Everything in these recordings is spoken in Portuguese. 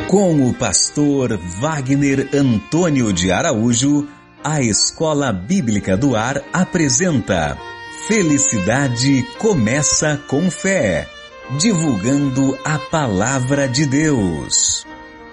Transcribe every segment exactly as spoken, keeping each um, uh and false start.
Com o pastor Wagner Antônio de Araújo, a Escola Bíblica do Ar apresenta Felicidade Começa com Fé, divulgando a Palavra de Deus.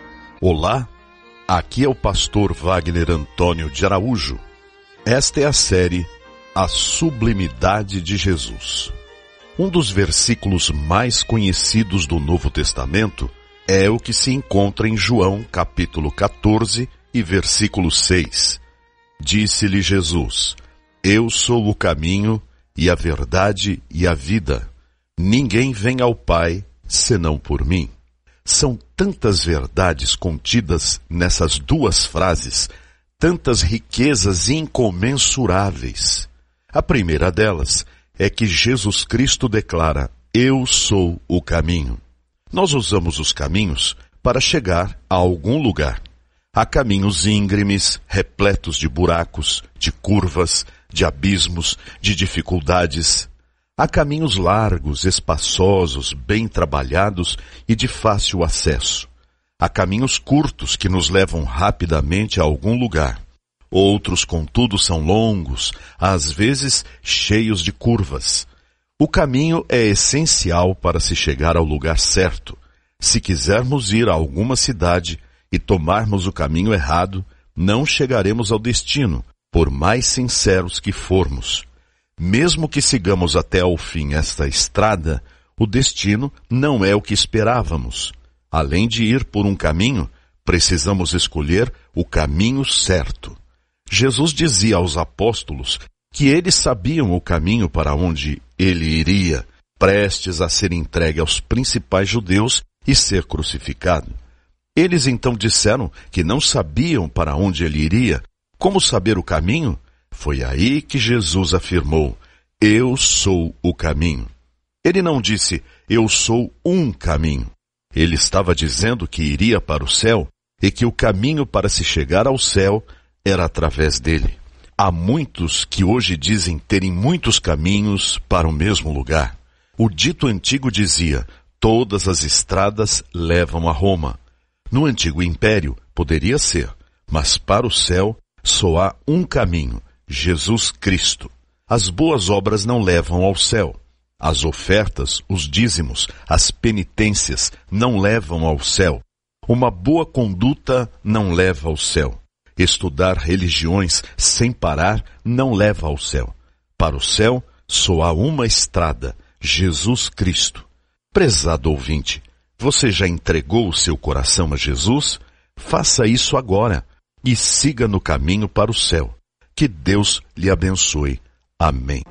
Olá, aqui é o pastor Wagner Antônio de Araújo. Esta é a série A Sublimidade de Jesus. Um dos versículos mais conhecidos do Novo Testamento é o que se encontra em João, capítulo quatorze e versículo seis. Disse-lhe Jesus: Eu sou o caminho e a verdade e a vida. Ninguém vem ao Pai senão por mim. São tantas verdades contidas nessas duas frases, tantas riquezas incomensuráveis. A primeira delas é que Jesus Cristo declara: Eu sou o caminho. Nós usamos os caminhos para chegar a algum lugar. Há caminhos íngremes, repletos de buracos, de curvas, de abismos, de dificuldades. Há caminhos largos, espaçosos, bem trabalhados e de fácil acesso. Há caminhos curtos que nos levam rapidamente a algum lugar. Outros, contudo, são longos, às vezes cheios de curvas. O caminho é essencial para se chegar ao lugar certo. Se quisermos ir a alguma cidade e tomarmos o caminho errado, não chegaremos ao destino, por mais sinceros que formos. Mesmo que sigamos até ao fim esta estrada, o destino não é o que esperávamos. Além de ir por um caminho, precisamos escolher o caminho certo. Jesus dizia aos apóstolos que eles sabiam o caminho para onde ele iria, prestes a ser entregue aos principais judeus e ser crucificado. Eles então disseram que não sabiam para onde ele iria. Como saber o caminho? Foi aí que Jesus afirmou: Eu sou o caminho. Ele não disse: Eu sou um caminho. Ele estava dizendo que iria para o céu e que o caminho para se chegar ao céu era através dele. Há muitos que hoje dizem terem muitos caminhos para o mesmo lugar. O dito antigo dizia: todas as estradas levam a Roma. No antigo império poderia ser, mas para o céu só há um caminho: Jesus Cristo. As boas obras não levam ao céu. As ofertas, os dízimos, as penitências não levam ao céu. Uma boa conduta não leva ao céu. Estudar religiões sem parar não leva ao céu. Para o céu, só há uma estrada: Jesus Cristo. Prezado ouvinte, você já entregou o seu coração a Jesus? Faça isso agora e siga no caminho para o céu. Que Deus lhe abençoe. Amém.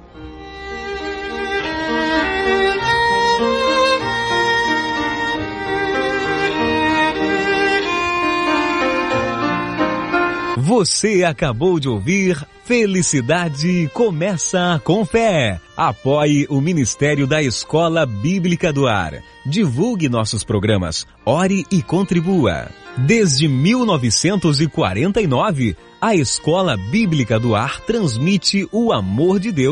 Você acabou de ouvir Felicidade Começa com Fé. Apoie o Ministério da Escola Bíblica do Ar. Divulgue nossos programas. Ore e contribua. Desde mil novecentos e quarenta e nove, a Escola Bíblica do Ar transmite o amor de Deus